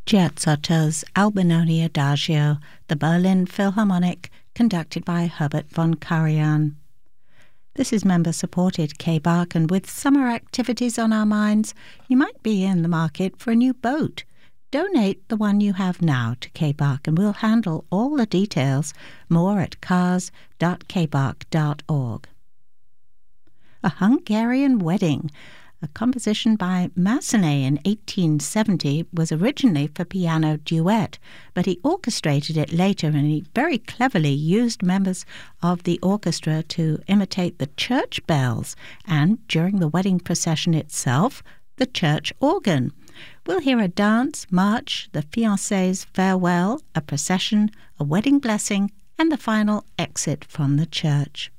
Giazzotto's Albinoni Adagio, the Berlin Philharmonic, conducted by Herbert von Karajan. This is member-supported K-Bach, and with summer activities on our minds, you might be in the market for a new boat. Donate the one you have now to K-Bach, and we'll handle all the details. More at cars.kbach.org. A Hungarian Wedding, a composition by Massenet in 1870, was originally for piano duet, but he orchestrated it later, and he very cleverly used members of the orchestra to imitate the church bells and, during the wedding procession itself, the church organ. We'll hear a dance, march, the fiancés' farewell, a procession, a wedding blessing, and the final exit from the church.